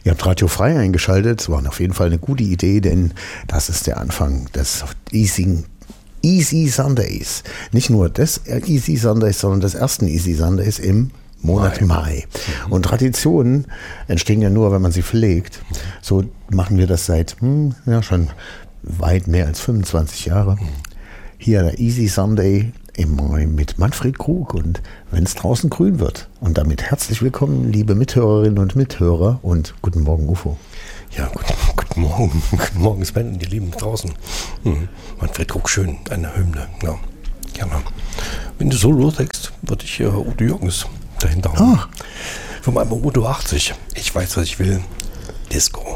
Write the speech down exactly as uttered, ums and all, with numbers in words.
Ihr habt Radio Frei eingeschaltet. Das war auf jeden Fall eine gute Idee, denn das ist der Anfang des Easy, Easy Sundays. Nicht nur des Easy Sundays, sondern des ersten Easy Sundays im Monat Mai. Mai. Und Traditionen entstehen ja nur, wenn man sie pflegt. So machen wir das seit hm, ja, schon weit mehr als fünfundzwanzig Jahre. Hier der Easy Sunday im Mai mit Manfred Krug und wenn es draußen grün wird. Und damit herzlich willkommen, liebe Mithörerinnen und Mithörer und guten Morgen, U F O. Ja, guten, guten Morgen. Guten Morgen, Sven und die Lieben draußen. Mhm. Manfred Krug, schön, eine Hymne. Ja, gerne. Wenn du so loslegst, würde ich äh, Udo Jürgens dahinter haben. Ah. Von meinem Udo achtzig. Ich weiß, was ich will. Disco.